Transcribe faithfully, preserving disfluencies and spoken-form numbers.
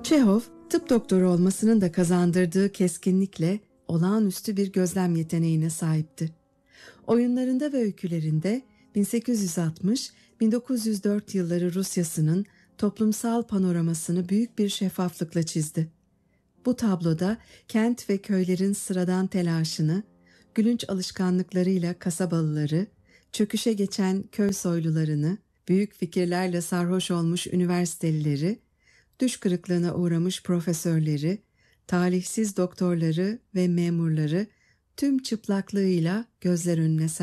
Çehov, tıp doktoru olmasının da kazandırdığı keskinlikle olağanüstü bir gözlem yeteneğine sahipti. Oyunlarında ve öykülerinde bin sekiz yüz altmış - bin dokuz yüz dört yılları Rusyasının toplumsal panoramasını büyük bir şeffaflıkla çizdi. Bu tabloda kent ve köylerin sıradan telaşını, gülünç alışkanlıklarıyla kasabalıları, çöküşe geçen köy soylularını, büyük fikirlerle sarhoş olmuş üniversitelileri, düş kırıklığına uğramış profesörleri, talihsiz doktorları ve memurları tüm çıplaklığıyla gözler önüne